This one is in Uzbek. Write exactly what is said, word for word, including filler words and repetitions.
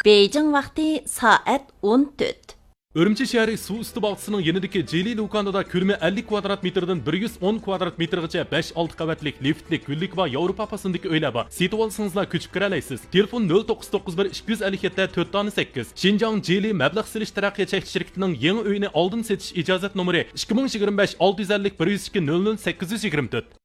Beijing vaqti soat o'n to'rt. Үрімчі шәрі су үсті балтысының енідікі Джели Лукандада көлемі ellik kvadrat metrdən bir yuz o'n kvadrat metrgacha besh olti qavatlik liftlik gullik va Yevropa pasındaki öylər var. Setib olsangızlar köçüp kirələysiniz. Telefon nol to'qqiz to'qqiz bir ikki yuz ellik yetti to'rt sakkiz. Xinjiang Jeli mablag' silish taraqqiyot cheklash shirkatining yangi uyini oldin setish ijozat nomeri ikki ming yigirma besh olti yuz ellik bir yuz ikki nol nol sakkiz yuz yigirma to'rt.